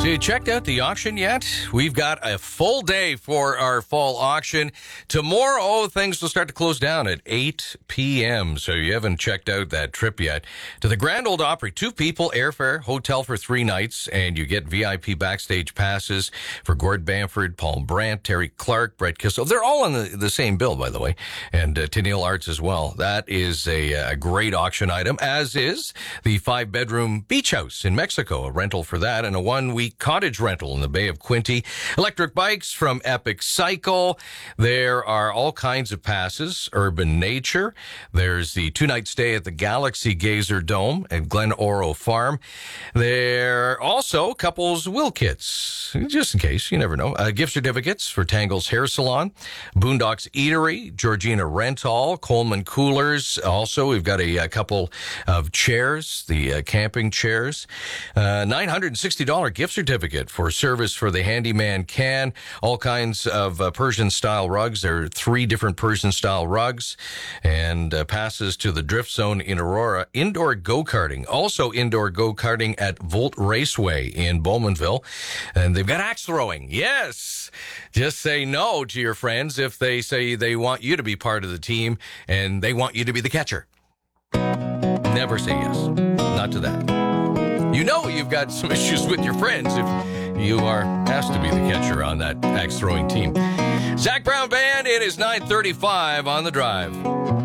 you checked out the auction yet? We've got a full day for our fall auction. Tomorrow, things will start to close down at 8 p.m. So you haven't checked out that trip yet to the Grand Ole Opry. 2 people, airfare, hotel for 3 nights, and you get VIP backstage passes for Gord Bamford, Paul Brandt, Terry Clark, Brett Kissel. They're all on the same bill, by the way, and Tennille Arts as well. That is a great auction item, as is the 5-bedroom beach house in Mexico, a rental for that, and a 1-week cottage rental in the Bay of Quinte. Electric bikes from Epic Cycle. There are all kinds of passes. Urban Nature. There's the 2-night stay at the Galaxy Gazer Dome at Glen Oro Farm. There are also couples will kits, just in case, you never know. Gift certificates for Tangle's Hair Salon, Boondocks Eatery, Georgina Rental, Coleman Coolers. Also, we've got a couple of chairs, the camping chairs. $960 gift certificate for service for the Handyman Can. All kinds of Persian-style rugs. There are 3 different Persian-style rugs. And passes to the Drift Zone in Aurora. Indoor go-karting. Also indoor go-karting at Volt Raceway in Bowmanville. And they've got axe throwing. Yes! Just say no to your friends if they say they want you to be part of the team and they want you to be the catcher. Never say yes. Not to that. You know you've got some issues with your friends if you are asked to be the catcher on that axe-throwing team. Zach Brown Band, it is 9:35 on The Drive.